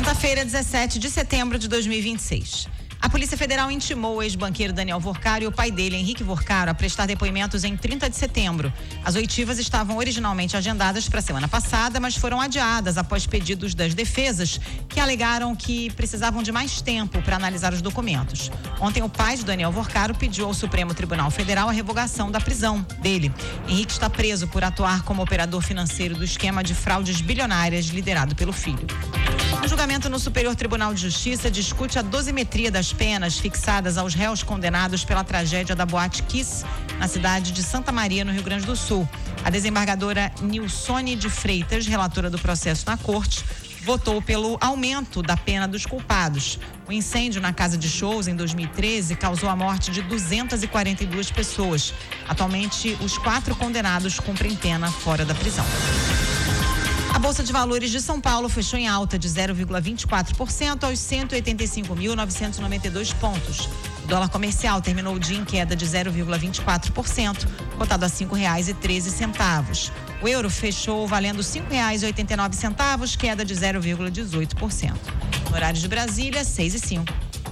Quinta-feira, 17 de setembro de 2026. A Polícia Federal intimou o ex-banqueiro Daniel Vorcaro e o pai dele, Henrique Vorcaro, a prestar depoimentos em 30 de setembro. As oitivas estavam originalmente agendadas para a semana passada, mas foram adiadas após pedidos das defesas, que alegaram que precisavam de mais tempo para analisar os documentos. Ontem, o pai de Daniel Vorcaro pediu ao Supremo Tribunal Federal a revogação da prisão dele. Henrique está preso por atuar como operador financeiro do esquema de fraudes bilionárias liderado pelo filho. O julgamento no Superior Tribunal de Justiça discute a dosimetria das penas fixadas aos réus condenados pela tragédia da Boate Kiss, na cidade de Santa Maria, no Rio Grande do Sul. A desembargadora Nilsone de Freitas, relatora do processo na corte, votou pelo aumento da pena dos culpados. O incêndio na casa de shows em 2013 causou a morte de 242 pessoas. Atualmente, os 4 condenados cumprem pena fora da prisão. A Bolsa de Valores de São Paulo fechou em alta de 0,24% aos 185.992 pontos. O dólar comercial terminou o dia em queda de 0,24%, cotado a R$ 5,13. O euro fechou valendo R$ 5,89, queda de 0,18%. No horário de Brasília, 6h05.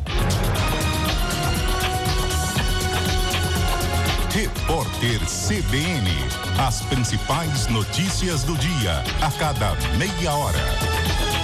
Repórter CBN. As principais notícias do dia, a cada meia hora.